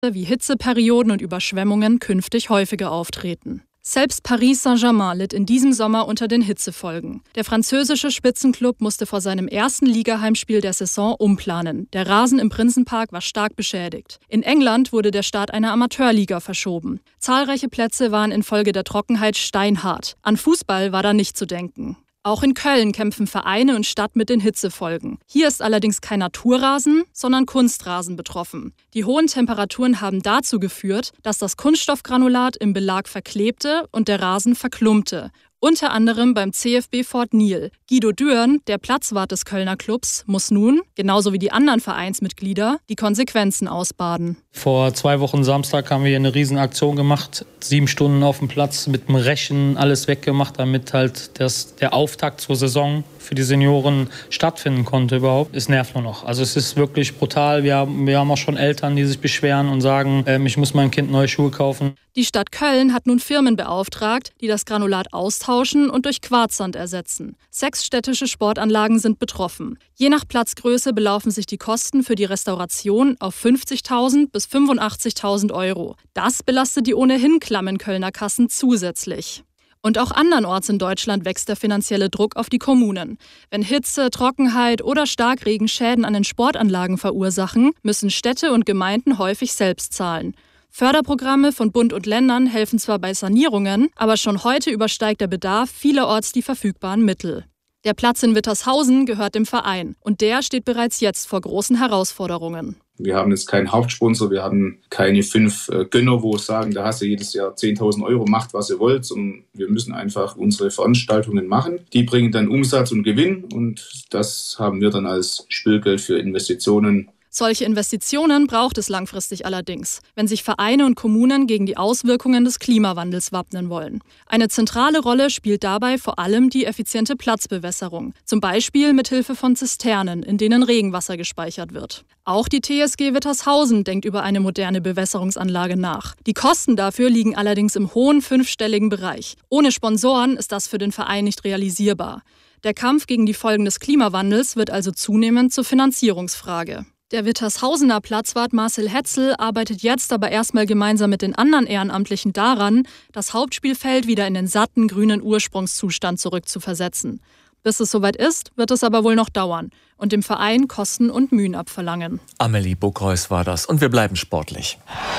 wie Hitzeperioden und Überschwemmungen künftig häufiger auftreten. Selbst Paris Saint-Germain litt in diesem Sommer unter den Hitzefolgen. Der französische Spitzenklub musste vor seinem ersten Ligaheimspiel der Saison umplanen. Der Rasen im Prinzenpark war stark beschädigt. In England wurde der Start einer Amateurliga verschoben. Zahlreiche Plätze waren infolge der Trockenheit steinhart. An Fußball war da nicht zu denken. Auch in Köln kämpfen Vereine und Stadt mit den Hitzefolgen. Hier ist allerdings kein Naturrasen, sondern Kunstrasen betroffen. Die hohen Temperaturen haben dazu geführt, dass das Kunststoffgranulat im Belag verklebte und der Rasen verklumpte. Unter anderem beim CFB Fort Niel. Guido Dürn, der Platzwart des Kölner Clubs, muss nun, genauso wie die anderen Vereinsmitglieder, die Konsequenzen ausbaden. Vor 2 Wochen Samstag haben wir eine Riesenaktion gemacht. 7 Stunden auf dem Platz mit dem Rechen alles weggemacht, damit halt der Auftakt zur Saison für die Senioren stattfinden konnte überhaupt. Es nervt nur noch. Also es ist wirklich brutal. Wir haben auch schon Eltern, die sich beschweren und sagen, ich muss meinem Kind neue Schuhe kaufen. Die Stadt Köln hat nun Firmen beauftragt, die das Granulat austauschen und durch Quarzsand ersetzen. 6 städtische Sportanlagen sind betroffen. Je nach Platzgröße belaufen sich die Kosten für die Restauration auf 50.000 bis 85.000 Euro. Das belastet die ohnehin klammen Kölner Kassen zusätzlich. Und auch andernorts in Deutschland wächst der finanzielle Druck auf die Kommunen. Wenn Hitze, Trockenheit oder Starkregen Schäden an den Sportanlagen verursachen, müssen Städte und Gemeinden häufig selbst zahlen. Förderprogramme von Bund und Ländern helfen zwar bei Sanierungen, aber schon heute übersteigt der Bedarf vielerorts die verfügbaren Mittel. Der Platz in Wittershausen gehört dem Verein und der steht bereits jetzt vor großen Herausforderungen. Wir haben jetzt keinen Hauptsponsor, wir haben keine 5 Gönner, wo sagen, da hast du jedes Jahr 10.000 Euro, macht was ihr wollt. Und wir müssen einfach unsere Veranstaltungen machen. Die bringen dann Umsatz und Gewinn und das haben wir dann als Spielgeld für Investitionen. Solche Investitionen braucht es langfristig allerdings, wenn sich Vereine und Kommunen gegen die Auswirkungen des Klimawandels wappnen wollen. Eine zentrale Rolle spielt dabei vor allem die effiziente Platzbewässerung, zum Beispiel mit Hilfe von Zisternen, in denen Regenwasser gespeichert wird. Auch die TSG Wittershausen denkt über eine moderne Bewässerungsanlage nach. Die Kosten dafür liegen allerdings im hohen 5-stelligen Bereich. Ohne Sponsoren ist das für den Verein nicht realisierbar. Der Kampf gegen die Folgen des Klimawandels wird also zunehmend zur Finanzierungsfrage. Der Wittershausener Platzwart Marcel Hetzel arbeitet jetzt aber erstmal gemeinsam mit den anderen Ehrenamtlichen daran, das Hauptspielfeld wieder in den satten grünen Ursprungszustand zurückzuversetzen. Bis es soweit ist, wird es aber wohl noch dauern und dem Verein Kosten und Mühen abverlangen. Amelie Buckreus war das und wir bleiben sportlich.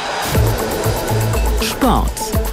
Sport.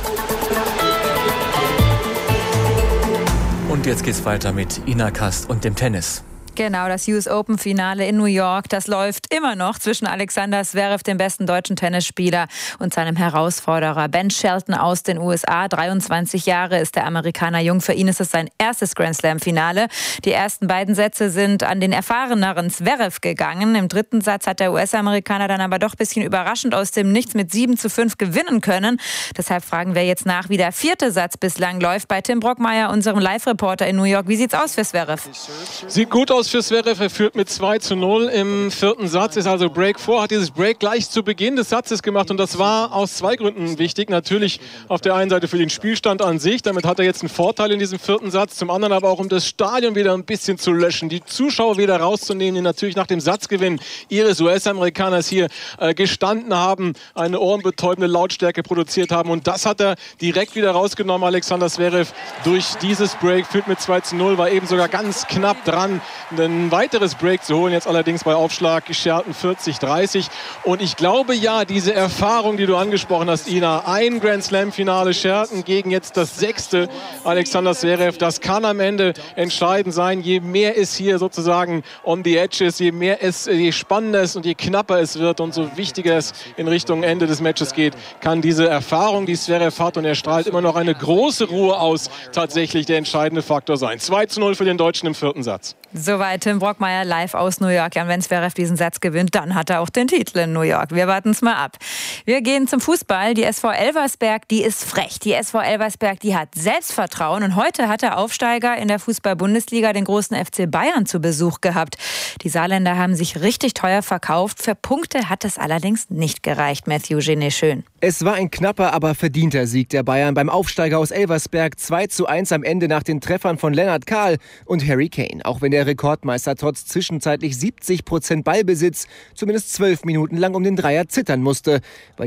Und jetzt geht's weiter mit Ina Kast und dem Tennis. Genau, das US Open-Finale in New York, das läuft immer noch zwischen Alexander Zverev, dem besten deutschen Tennisspieler, und seinem Herausforderer Ben Shelton aus den USA. 23 Jahre ist der Amerikaner jung. Für ihn ist es sein erstes Grand-Slam-Finale. Die ersten beiden Sätze sind an den erfahreneren Zverev gegangen. Im dritten Satz hat der US-Amerikaner dann aber doch ein bisschen überraschend aus dem Nichts mit 7:5 gewinnen können. Deshalb fragen wir jetzt nach, wie der 4. Satz bislang läuft, bei Tim Brockmeier, unserem Live-Reporter in New York. Wie sieht's aus für Zverev? Sieht gut aus für Zverev. Er führt mit 2:0 im 4. Satz. Ist also Break 4, hat dieses Break gleich zu Beginn des Satzes gemacht und das war aus 2 Gründen wichtig. Natürlich auf der einen Seite für den Spielstand an sich. Damit hat er jetzt einen Vorteil in diesem 4. Satz. Zum anderen aber auch, um das Stadion wieder ein bisschen zu löschen. Die Zuschauer wieder rauszunehmen, die natürlich nach dem Satzgewinn ihres US-Amerikaners hier gestanden haben, eine ohrenbetäubende Lautstärke produziert haben. Und das hat er direkt wieder rausgenommen, Alexander Zverev, durch dieses Break. Führt mit 2:0, war eben sogar ganz knapp dran, ein weiteres Break zu holen. Jetzt allerdings bei Aufschlag Shelton 40:30. Und ich glaube ja, diese Erfahrung, die du angesprochen hast, Ina, ein Grand-Slam-Finale Shelton gegen jetzt das 6. Alexander Zverev, das kann am Ende entscheidend sein. Je mehr es hier sozusagen on the edge ist, je spannender es und je knapper es wird und so wichtiger es in Richtung Ende des Matches geht, kann diese Erfahrung, die Zverev hat, und er strahlt immer noch eine große Ruhe aus, tatsächlich der entscheidende Faktor sein. 2:0 für den Deutschen im 4. Satz. Soweit Tim Brockmeier live aus New York. Ja, und wenn Zverev diesen Satz gewinnt, dann hat er auch den Titel in New York. Wir warten es mal ab. Wir gehen zum Fußball. Die SV Elversberg, die ist frech. Die SV Elversberg, die hat Selbstvertrauen. Und heute hat der Aufsteiger in der Fußball-Bundesliga den großen FC Bayern zu Besuch gehabt. Die Saarländer haben sich richtig teuer verkauft. Für Punkte hat es allerdings nicht gereicht. Matthew Genet schön. Es war ein knapper, aber verdienter Sieg der Bayern beim Aufsteiger aus Elversberg. 2:1 am Ende nach den Treffern von Lennart Kahl und Harry Kane. Auch wenn der Rekordmeister trotz zwischenzeitlich 70% Ballbesitz zumindest 12 Minuten lang um den Dreier zittern musste.